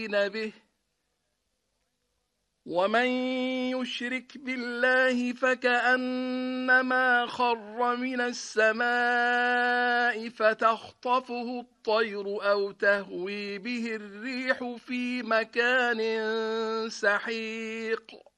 به ومن يشرك بالله فكأنما خر من السماء فتخطفه الطير أو تهوي به الريح في مكان سحيق